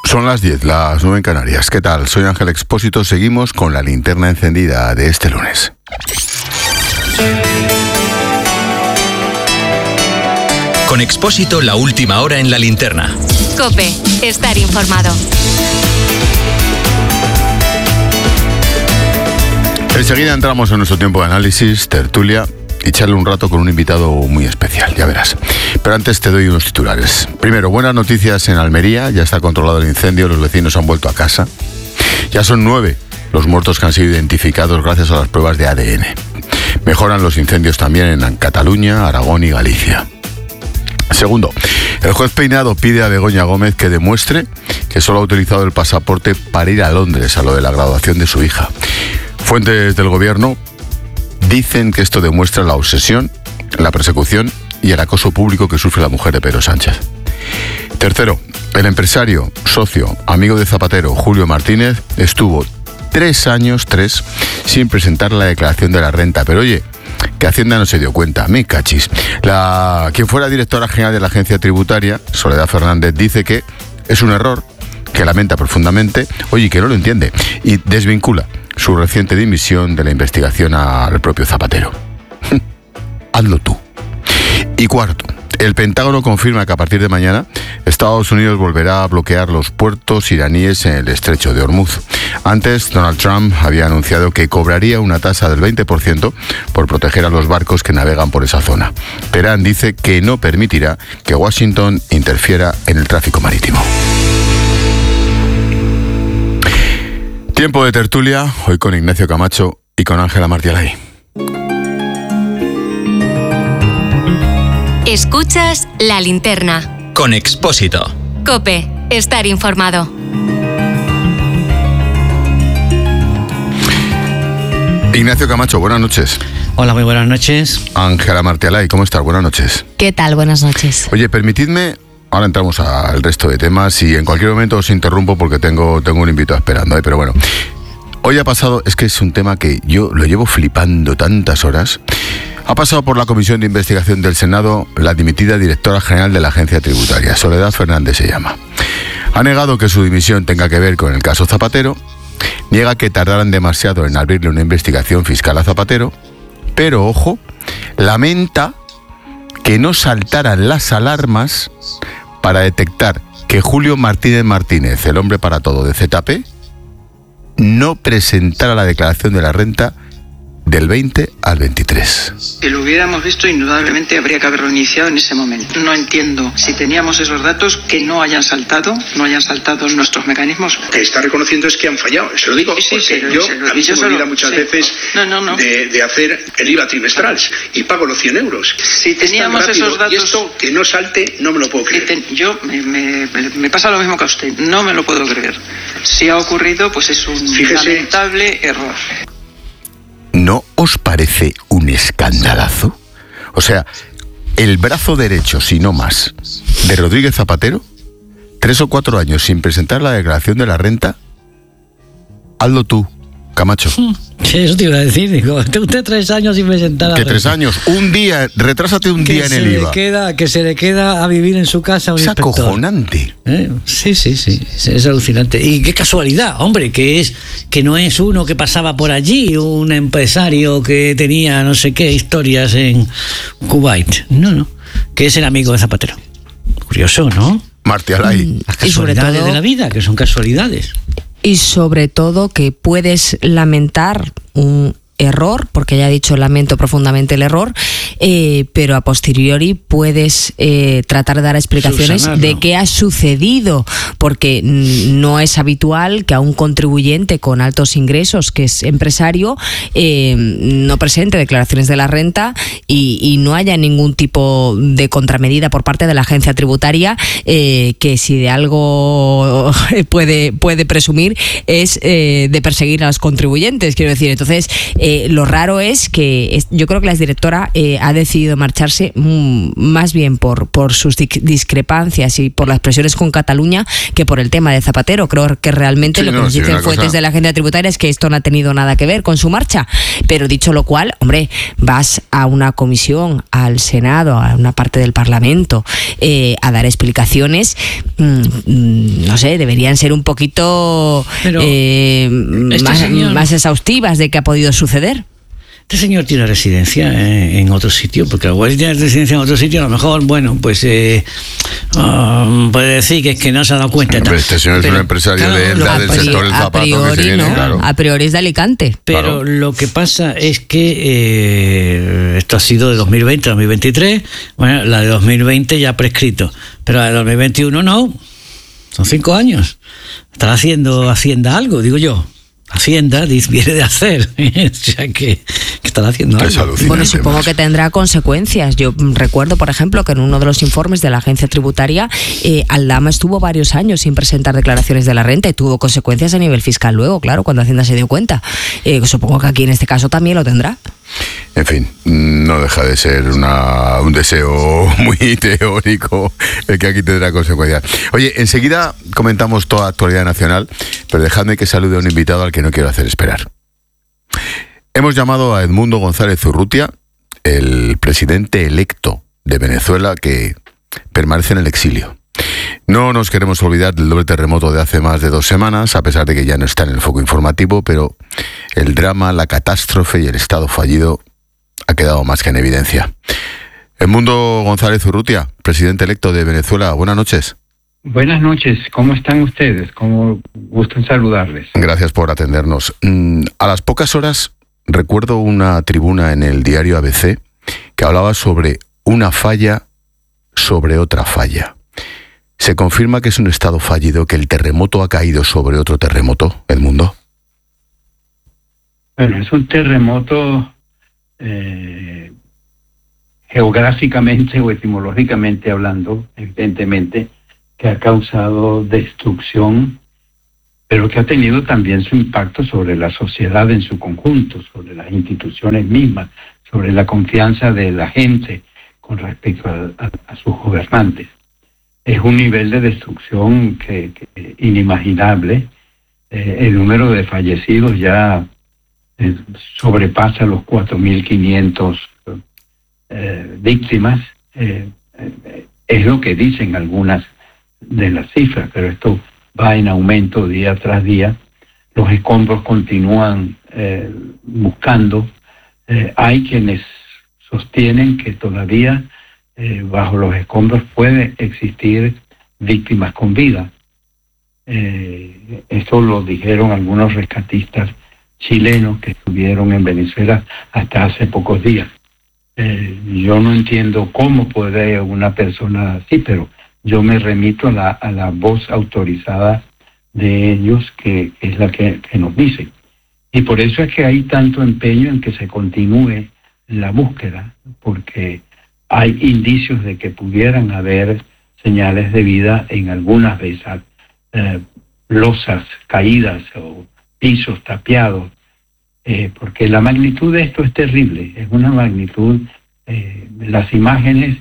Son las 10, las 9 en Canarias. ¿Qué tal? Soy Ángel Expósito. Seguimos con la linterna encendida de este lunes. Con Expósito, la última hora en la linterna. COPE, estar informado. Enseguida entramos en nuestro tiempo de análisis, tertulia y charle un rato con un invitado muy especial, ya verás. Pero antes te doy unos titulares. Primero, buenas noticias en Almería. Ya está controlado el incendio, los vecinos han vuelto a casa. Ya son 9 los muertos que han sido identificados gracias a las pruebas de ADN. Mejoran los incendios también en Cataluña, Aragón y Galicia. Segundo, el juez Peinado pide a Begoña Gómez que demuestre que solo ha utilizado el pasaporte para ir a Londres a lo de la graduación de su hija. Fuentes del gobierno dicen que esto demuestra la obsesión, la persecución y el acoso público que sufre la mujer de Pedro Sánchez. Tercero, el empresario, socio, amigo de Zapatero, Julio Martínez, estuvo 3 años, sin presentar la declaración de la renta. Pero oye, que Hacienda no se dio cuenta, me cachis. Quien fuera directora general de la agencia tributaria, Soledad Fernández, dice que es un error, que lamenta profundamente, oye, que no lo entiende, y desvincula su reciente dimisión de la investigación al propio Zapatero. Hazlo tú. Y cuarto, el Pentágono confirma que a partir de mañana Estados Unidos volverá a bloquear los puertos iraníes en el estrecho de Hormuz. Antes, Donald Trump había anunciado que cobraría una tasa del 20% por proteger a los barcos que navegan por esa zona. Teherán dice que no permitirá que Washington interfiera en el tráfico marítimo. Tiempo de tertulia, hoy con Ignacio Camacho y con Ángela Martialay. Escuchas La Linterna. Con Expósito. COPE, estar informado. Ignacio Camacho, buenas noches. Hola, muy buenas noches. Ángela Martialay, ¿cómo estás? Buenas noches. ¿Qué tal? Buenas noches. Oye, permitidme, ahora entramos al resto de temas y en cualquier momento os interrumpo porque tengo un invitado esperando, pero bueno. Hoy ha pasado, es que es un tema que yo lo llevo flipando tantas horas. Ha pasado por la Comisión de Investigación del Senado la dimitida directora general de la agencia tributaria, Soledad Fernández se llama. Ha negado que su dimisión tenga que ver con el caso Zapatero, niega que tardaran demasiado en abrirle una investigación fiscal a Zapatero, pero ojo, lamenta que no saltaran las alarmas para detectar que Julio Martínez, el hombre para todo de ZP, no presentara la declaración de la renta del 20 al 23. Si lo hubiéramos visto, indudablemente habría que haberlo iniciado en ese momento. No entiendo si teníamos esos datos que no hayan saltado nuestros mecanismos. Que está reconociendo es que han fallado, se lo digo, sí, porque a mí se me olvida muchas veces de hacer el IVA trimestral y pago los 100 euros. Si teníamos esos datos... Y esto, que no salte, no me lo puedo creer. Me pasa lo mismo que a usted, no me lo puedo creer. Si ha ocurrido, pues es un lamentable error. ¿No os parece un escandalazo? O sea, el brazo derecho, si no más, de Rodríguez Zapatero, 3 o 4 años sin presentar la declaración de la renta. Hazlo tú, Camacho. Eso te iba a decir, digo, usted 3 años sin presentar la renta. Que 3 años, un día, retrásate un día en el IVA. Que se le queda a vivir en su casa un inspector. Es acojonante. Sí, es alucinante. Y qué casualidad, hombre, que no es uno que pasaba por allí, un empresario que tenía no sé qué historias en Kuwait. No, que es el amigo de Zapatero. Curioso, ¿no? Martialay. Las casualidades de la vida, que son casualidades. Y sobre todo que puedes lamentar un error, porque ya he dicho lamento profundamente el error, pero a posteriori puedes tratar de dar explicaciones de qué ha sucedido, porque no es habitual que a un contribuyente con altos ingresos, que es empresario, no presente declaraciones de la renta y no haya ningún tipo de contramedida por parte de la agencia tributaria, que si de algo puede presumir es de perseguir a los contribuyentes, quiero decir. Entonces, lo raro es que yo creo que la exdirectora ha decidido marcharse más bien por sus discrepancias y por las presiones con Cataluña que por el tema de Zapatero. Creo que realmente lo que nos dicen fuentes de la agencia tributaria es que esto no ha tenido nada que ver con su marcha. Pero dicho lo cual, hombre, vas a una comisión, al Senado, a una parte del Parlamento, a dar explicaciones. no sé, deberían ser un poquito más exhaustivas de qué ha podido suceder. Este señor tiene residencia en otro sitio, porque igual si tiene residencia en otro sitio, a lo mejor, bueno, pues puede decir que es que no se ha dado cuenta. Hombre, este señor es un empresario del sector del zapato que se viene, claro. A priori es de Alicante. Pero lo que pasa es que esto ha sido de 2020 a 2023, bueno, la de 2020 ya ha prescrito, pero la de 2021 no, son 5 años. Estará haciendo Hacienda algo, digo yo. Hacienda viene de hacer, o sea que estará haciendo algo. Bueno, supongo que tendrá consecuencias. Yo recuerdo, por ejemplo, que en uno de los informes de la agencia tributaria, Aldama estuvo varios años sin presentar declaraciones de la renta y tuvo consecuencias a nivel fiscal luego, claro, cuando Hacienda se dio cuenta. Supongo que aquí en este caso también lo tendrá. En fin, no deja de ser un deseo muy teórico el que aquí tendrá consecuencias. Oye, enseguida comentamos toda la actualidad nacional, pero dejadme que salude a un invitado al que no quiero hacer esperar. Hemos llamado a Edmundo González Urrutia, el presidente electo de Venezuela que permanece en el exilio. No nos queremos olvidar del doble terremoto de hace más de 2 semanas, a pesar de que ya no está en el foco informativo, pero el drama, la catástrofe y el estado fallido ha quedado más que en evidencia. Edmundo González Urrutia, presidente electo de Venezuela, buenas noches. Buenas noches, ¿cómo están ustedes? ¿Cómo gustan saludarles? Gracias por atendernos. A las pocas horas recuerdo una tribuna en el diario ABC que hablaba sobre una falla sobre otra falla. ¿Se confirma que es un estado fallido, que el terremoto ha caído sobre otro terremoto, Edmundo? Bueno, es un terremoto geográficamente o etimológicamente hablando, evidentemente, que ha causado destrucción, pero que ha tenido también su impacto sobre la sociedad en su conjunto, sobre las instituciones mismas, sobre la confianza de la gente con respecto a sus gobernantes. Es un nivel de destrucción que inimaginable. El número de fallecidos ya sobrepasa los 4.500 víctimas. Es lo que dicen algunas de las cifras, pero esto va en aumento día tras día. Los escombros continúan buscando. Hay quienes sostienen que todavía bajo los escombros puede existir víctimas con vida. Esto lo dijeron algunos rescatistas chilenos que estuvieron en Venezuela hasta hace pocos días. Yo no entiendo cómo puede una persona así, pero yo me remito a la voz autorizada de ellos, que es la que nos dice. Y por eso es que hay tanto empeño en que se continúe la búsqueda, porque hay indicios de que pudieran haber señales de vida en algunas de esas losas caídas o pisos tapiados, porque la magnitud de esto es terrible. Es una magnitud, las imágenes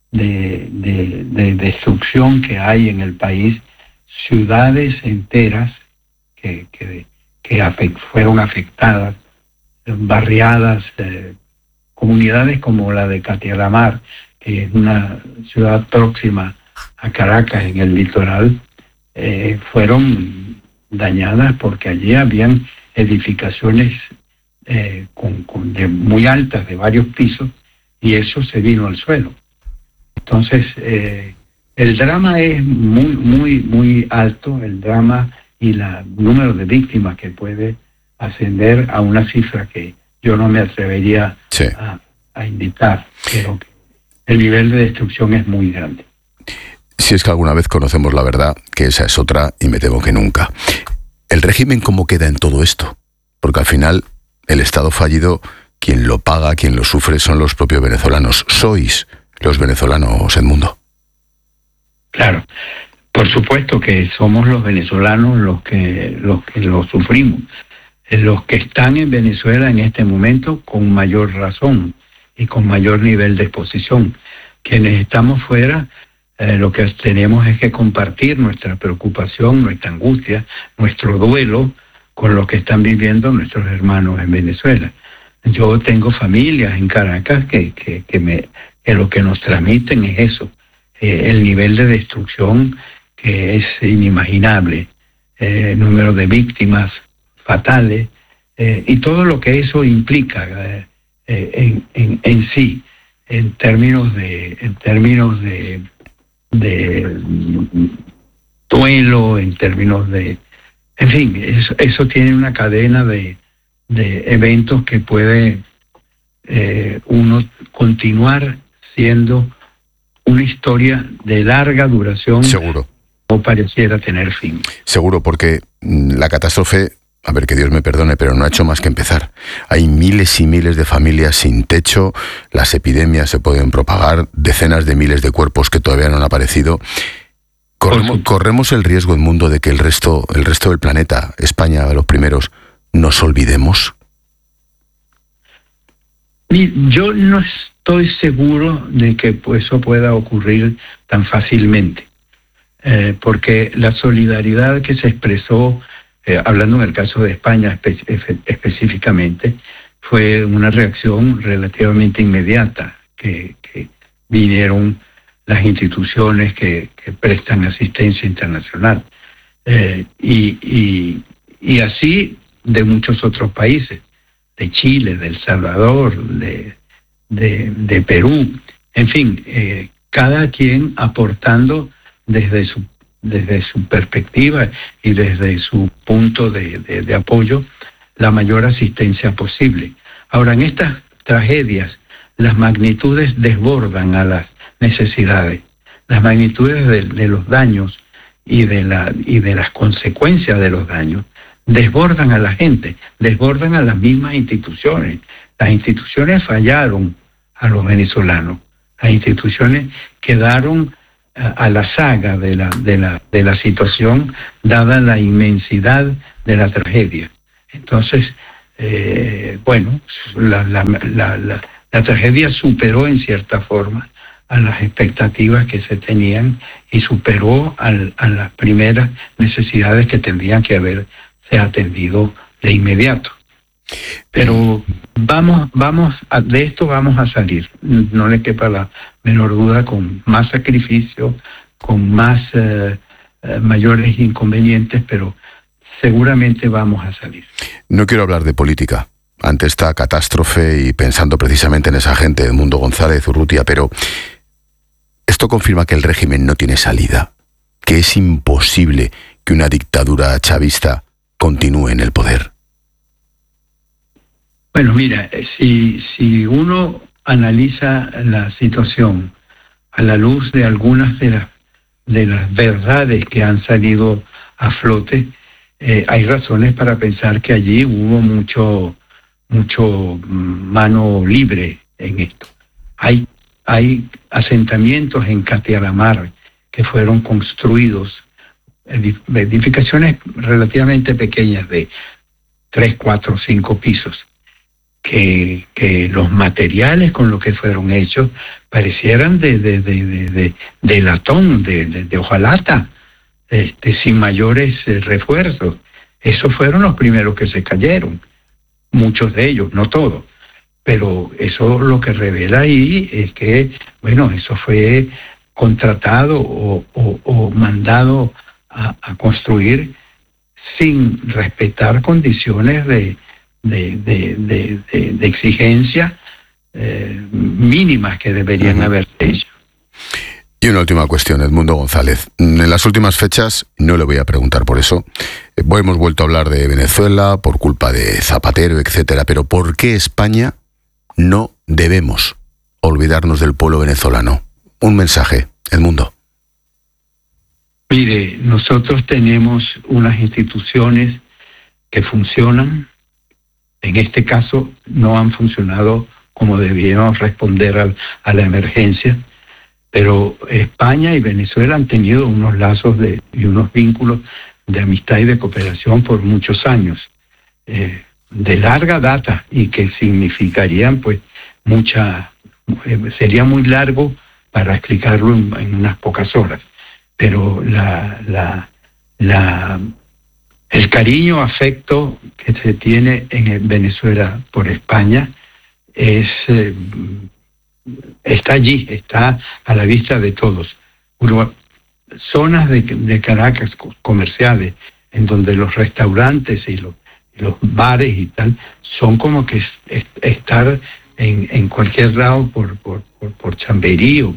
de destrucción que hay en el país, ciudades enteras que fueron afectadas, barriadas, comunidades como la de Catialamar, que es una ciudad próxima a Caracas en el litoral, fueron dañadas porque allí habían edificaciones muy altas, de varios pisos, y eso se vino al suelo. Entonces, el drama es muy alto, el drama y el número de víctimas que puede ascender a una cifra que yo no me atrevería a indicar, pero el nivel de destrucción es muy grande. Si es que alguna vez conocemos la verdad, que esa es otra, y me temo que nunca. ¿El régimen cómo queda en todo esto? Porque al final, el Estado fallido, quien lo paga, quien lo sufre, son los propios venezolanos. ¿Sois los venezolanos, Edmundo? Claro, por supuesto que somos los venezolanos los que lo sufrimos. Los que están en Venezuela en este momento con mayor razón y con mayor nivel de exposición. Quienes estamos fuera, lo que tenemos es que compartir nuestra preocupación, nuestra angustia, nuestro duelo con lo que están viviendo nuestros hermanos en Venezuela. Yo tengo familias en Caracas que lo que nos transmiten es eso, el nivel de destrucción que es inimaginable, número de víctimas fatales, y todo lo que eso implica en sí, en términos de duelo, en términos de, en fin, eso tiene una cadena de eventos que puede uno continuar siendo una historia de larga duración. Seguro. O pareciera tener fin. Seguro, porque la catástrofe, a ver, que Dios me perdone, pero no ha hecho más que empezar. Hay miles y miles de familias sin techo, las epidemias se pueden propagar, decenas de miles de cuerpos que todavía no han aparecido. Corremos el riesgo, Edmundo, de que el resto del planeta, España, los primeros, nos olvidemos. Yo no estoy seguro de que eso pueda ocurrir tan fácilmente, porque la solidaridad que se expresó, hablando en el caso de España específicamente, fue una reacción relativamente inmediata, que vinieron las instituciones que prestan asistencia internacional, y así de muchos otros países, de Chile, de El Salvador, de Perú, en fin, cada quien aportando desde su perspectiva y desde su punto de apoyo la mayor asistencia posible. Ahora, en estas tragedias, las magnitudes desbordan a las necesidades, las magnitudes de los daños y de las consecuencias de los daños desbordan a la gente, desbordan a las mismas instituciones. Las instituciones fallaron a los venezolanos, las instituciones quedaron a la saga de la situación, dada la inmensidad de la tragedia. Entonces, bueno, la tragedia superó en cierta forma a las expectativas que se tenían y superó a las primeras necesidades que tendrían que haberse atendido de inmediato. Pero de esto vamos a salir, no le quepa la menor duda, con más sacrificio, con más mayores inconvenientes, pero seguramente vamos a salir. No quiero hablar de política ante esta catástrofe y pensando precisamente en esa gente, Edmundo González Urrutia, pero esto confirma que el régimen no tiene salida, que es imposible que una dictadura chavista continúe en el poder. Bueno, mira, si uno analiza la situación a la luz de algunas de las verdades que han salido a flote, hay razones para pensar que allí hubo mucho mano libre en esto. Hay asentamientos en Catialamar que fueron construidos, edificaciones relativamente pequeñas de 3, 4, 5 pisos, que los materiales con los que fueron hechos parecieran de latón, de hojalata, sin mayores refuerzos. Esos fueron los primeros que se cayeron, muchos de ellos, no todos. Pero eso lo que revela ahí es que, bueno, eso fue contratado o mandado a construir sin respetar condiciones de exigencia mínimas que deberían haber hecho. Y una última cuestión, Edmundo González. En las últimas fechas, no le voy a preguntar por eso, hemos vuelto a hablar de Venezuela por culpa de Zapatero, etcétera, pero ¿por qué España no debemos olvidarnos del pueblo venezolano? Un mensaje, Edmundo. Mire, nosotros tenemos unas instituciones que funcionan. En este caso no han funcionado como debíamos responder a la emergencia, pero España y Venezuela han tenido unos lazos y unos vínculos de amistad y de cooperación por muchos años, de larga data, y que significarían pues sería muy largo para explicarlo en unas pocas horas, pero el cariño, afecto que se tiene en Venezuela por España está allí, está a la vista de todos. zonas de Caracas comerciales, en donde los restaurantes y los bares y tal son como que estar en cualquier lado por Chamberí o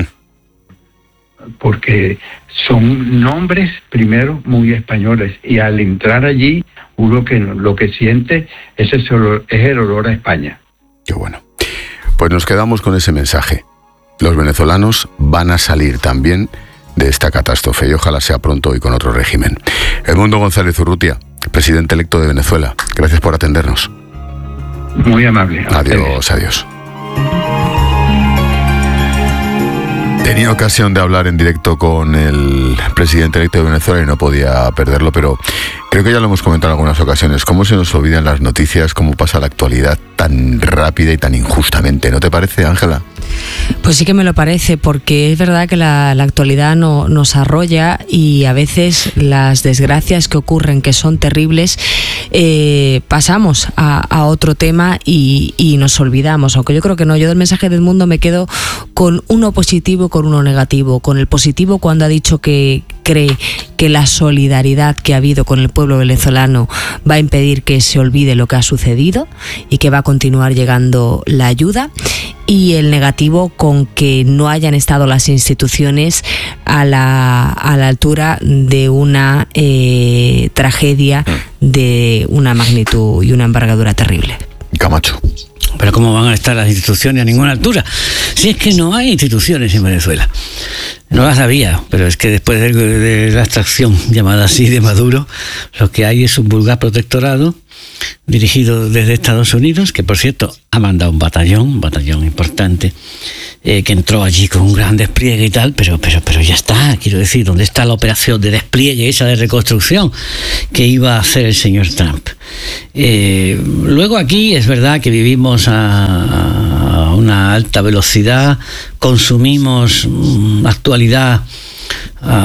porque son nombres primero muy españoles, y al entrar allí uno lo que siente es el olor a España. Qué bueno. Pues nos quedamos con ese mensaje. Los venezolanos van a salir también de esta catástrofe, y ojalá sea pronto y con otro régimen. Edmundo González Urrutia, presidente electo de Venezuela, gracias por atendernos. Muy amable. Adiós. Tenía ocasión de hablar en directo con el presidente electo de Venezuela y no podía perderlo, pero creo que ya lo hemos comentado en algunas ocasiones. ¿Cómo se nos olvidan las noticias? ¿Cómo pasa la actualidad tan rápida y tan injustamente? ¿No te parece, Ángela? Pues sí que me lo parece, porque es verdad que la actualidad nos arrolla, y a veces las desgracias que ocurren, que son terribles, pasamos a otro tema y nos olvidamos. Aunque yo creo que no. Yo del mensaje del mundo me quedo con uno positivo y con uno negativo. Con el positivo, cuando ha dicho que cree que la solidaridad que ha habido con el pueblo venezolano va a impedir que se olvide lo que ha sucedido y que va a continuar llegando la ayuda. Y el negativo, con que no hayan estado las instituciones a la altura de una tragedia de una magnitud y una envergadura terrible. Camacho. Pero ¿cómo van a estar las instituciones a ninguna altura? Si es que no hay instituciones en Venezuela. No las había, pero es que después de la extracción, llamada así, de Maduro, lo que hay es un vulgar protectorado dirigido desde Estados Unidos, que por cierto ha mandado un batallón importante, que entró allí con un gran despliegue y tal, pero ya está. Quiero decir, ¿dónde está la operación de despliegue esa de reconstrucción que iba a hacer el señor Trump? Luego aquí es verdad que vivimos a una alta velocidad, consumimos actualidad